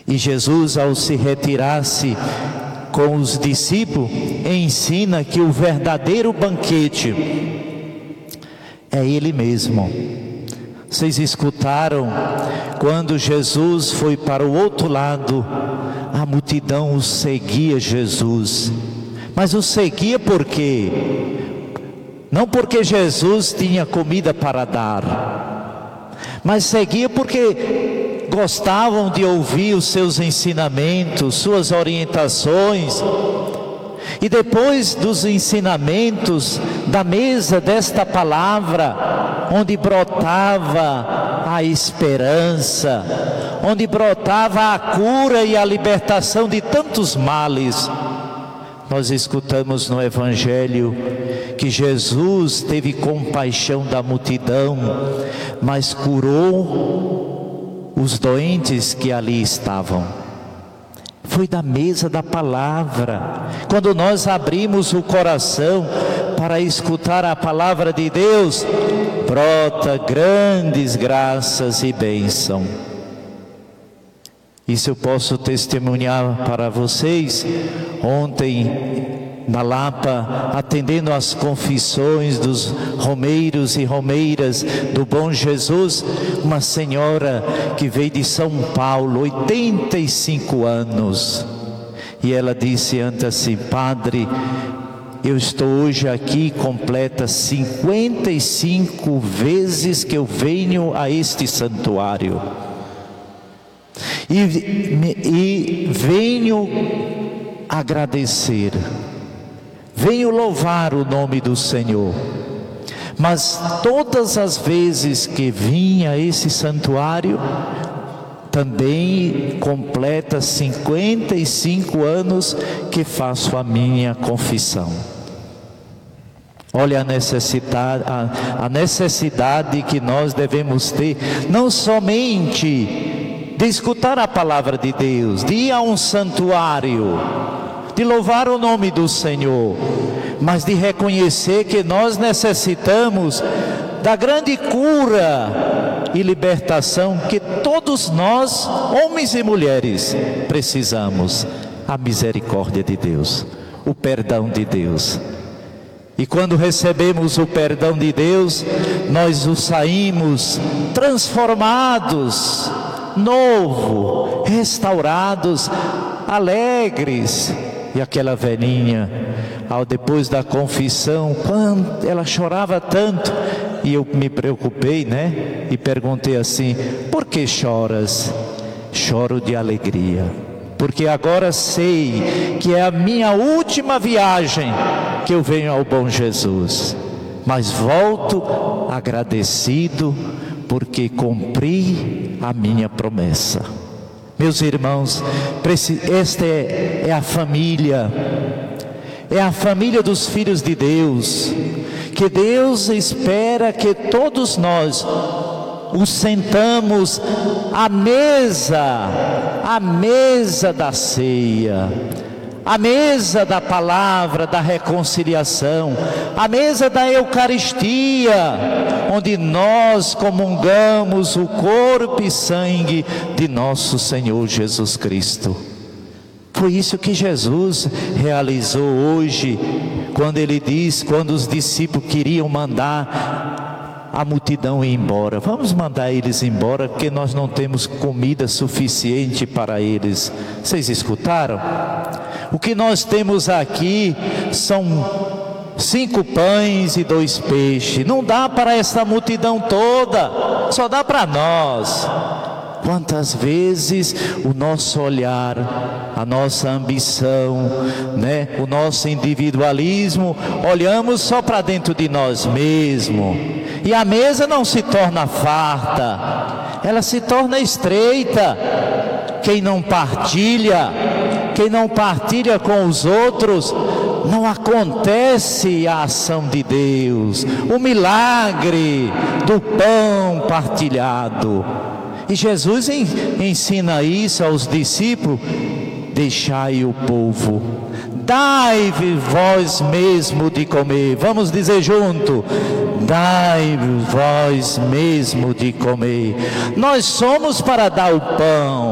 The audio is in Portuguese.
E Jesus, ao se retirar-se com os discípulos, ensina que o verdadeiro banquete é Ele mesmo. Vocês escutaram quando Jesus foi para o outro lado, a multidão o seguia Jesus, mas o seguia por quê? Não porque Jesus tinha comida para dar, mas seguia porque gostavam de ouvir os seus ensinamentos, suas orientações. E depois dos ensinamentos, da mesa desta palavra, onde brotava a esperança, onde brotava a cura e a libertação de tantos males, nós escutamos no Evangelho que Jesus teve compaixão da multidão, mas curou os doentes que ali estavam. Foi da mesa da palavra. Quando nós abrimos o coração para escutar a palavra de Deus, brota grandes graças e bênção. Isso eu posso testemunhar para vocês. Ontem, na Lapa, atendendo às confissões dos romeiros e romeiras do Bom Jesus, uma senhora que veio de São Paulo, 85 anos, e ela disse antes assim: padre, eu estou hoje aqui, completa 55 vezes que eu venho a este santuário, e venho agradecer, venho louvar o nome do Senhor, mas todas as vezes que vim a esse santuário, também completa 55 anos que faço a minha confissão. Olha a necessidade que nós devemos ter, não somente de escutar a palavra de Deus, de ir a um santuário, de louvar o nome do Senhor, mas de reconhecer que nós necessitamos da grande cura e libertação que todos nós, homens e mulheres, precisamos: a misericórdia de Deus, o perdão de Deus. E quando recebemos o perdão de Deus, nós o saímos transformados, novo, restaurados, alegres. E aquela velhinha, depois da confissão, quando ela chorava tanto, e eu me preocupei, né? E perguntei assim: por que choras? Choro de alegria, porque agora sei que é a minha última viagem que eu venho ao Bom Jesus, mas volto agradecido porque cumpri a minha promessa. Meus irmãos, esta é a família, é a família dos filhos de Deus, que Deus espera que todos nós os sentamos à mesa da ceia, à mesa da palavra, da reconciliação, à mesa da Eucaristia, onde nós comungamos o corpo e sangue de nosso Senhor Jesus Cristo. Foi isso que Jesus realizou hoje, quando Ele diz, quando os discípulos queriam mandar a multidão ir embora: vamos mandar eles embora, porque nós não temos comida suficiente para eles. Vocês escutaram? O que nós temos aqui são 5 pães e 2 peixes. Não dá para essa multidão toda, só dá para nós. Quantas vezes o nosso olhar, a nossa ambição, né, o nosso individualismo, olhamos só para dentro de nós mesmos, e a mesa não se torna farta, ela se torna estreita. Quem não partilha com os outros, não acontece a ação de Deus, o milagre do pão partilhado. E Jesus ensina isso aos discípulos: deixai o povo, dai-vos vós mesmo de comer. Vamos dizer junto: dai-vos vós mesmo de comer. Nós somos para dar o pão.